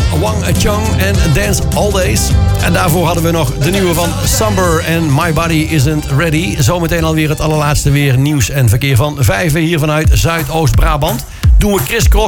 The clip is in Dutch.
Wang Chung en Dance All Days. En daarvoor hadden we nog de nieuwe van Somber en My Body Isn't Ready. Zometeen alweer het allerlaatste weer nieuws en verkeer van 5 hier vanuit Zuidoost-Brabant. Doen we crisscross